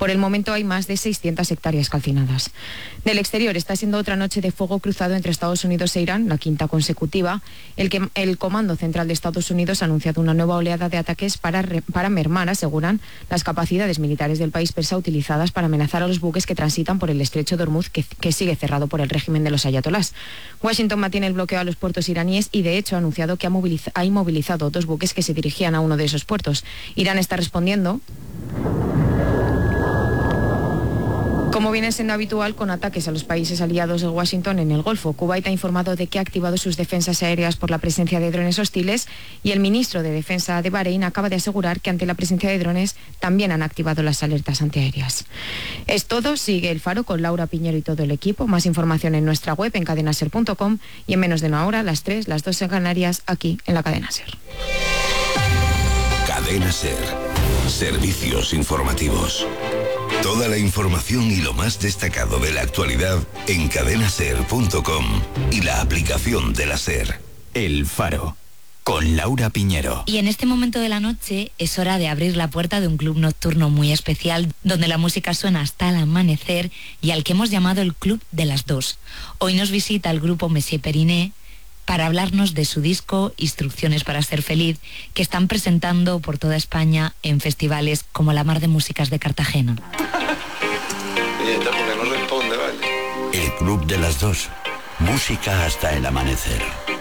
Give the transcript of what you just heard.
Por el momento hay más de 600 hectáreas calcinadas. Del exterior está siendo otra noche de fuego cruzado entre Estados Unidos e Irán, la quinta consecutiva. El Comando Central de Estados Unidos ha anunciado una nueva oleada de ataques para mermar, aseguran, las capacidades militares del país persa utilizadas para amenazar a los buques que transitan por el estrecho de Hormuz, que sigue cerrado por el régimen de los ayatolás. Washington mantiene el bloqueo a los puertos iraníes y, de hecho, ha anunciado que ha inmovilizado 2 buques que se dirigían a uno de esos puertos. Irán está respondiendo, como viene siendo habitual, con ataques a los países aliados de Washington en el Golfo. Kuwait ha informado de que ha activado sus defensas aéreas por la presencia de drones hostiles, y el ministro de Defensa de Bahrein acaba de asegurar que ante la presencia de drones también han activado las alertas antiaéreas. Es todo. Sigue El Faro con Laura Piñero y todo el equipo. Más información en nuestra web, en cadenaser.com, y en menos de una hora, las 3, las 2 en Canarias, aquí en la Cadena Ser. Cadena Ser. Servicios informativos. Toda la información y lo más destacado de la actualidad en cadenaser.com y la aplicación de la Ser. El Faro, con Laura Piñero. Y en este momento de la noche es hora de abrir la puerta de un club nocturno muy especial, donde la música suena hasta el amanecer y al que hemos llamado el Club de las Dos. Hoy nos visita el grupo Messier Periné para hablarnos de su disco Instrucciones para ser feliz, que están presentando por toda España en festivales como la Mar de Músicas de Cartagena. Porque no responde, vale. El Club de las Dos. Música hasta el amanecer.